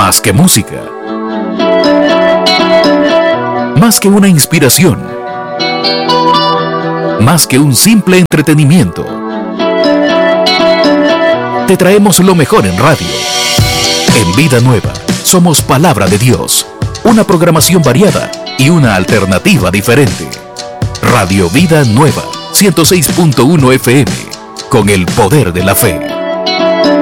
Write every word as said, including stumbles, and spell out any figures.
Más que música. Más que una inspiración. Más que un simple entretenimiento. Te traemos lo mejor en radio. En Vida Nueva, somos Palabra de Dios. Una programación variada y una alternativa diferente. Radio Vida Nueva, ciento seis punto uno F M, con el poder de la fe.